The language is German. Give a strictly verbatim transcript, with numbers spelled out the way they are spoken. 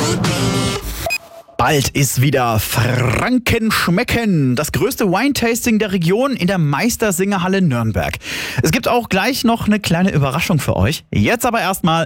Bald ist wieder Frankenschmecken, das größte Wine-Tasting der Region in der Meistersingerhalle Nürnberg. Es gibt auch gleich noch eine kleine Überraschung für euch. Jetzt aber erstmal